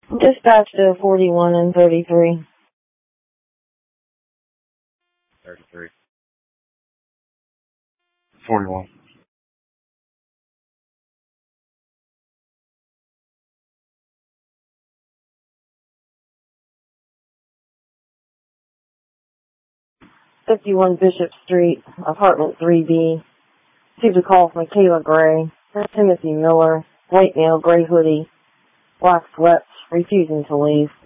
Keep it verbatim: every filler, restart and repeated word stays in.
Dispatch to forty-one and thirty-three. thirty-three. forty-one. fifty-one Bishop Street, apartment three B. Received a call from Kayla Gray, Timothy Miller, white male, gray hoodie, black sweats, refusing to leave.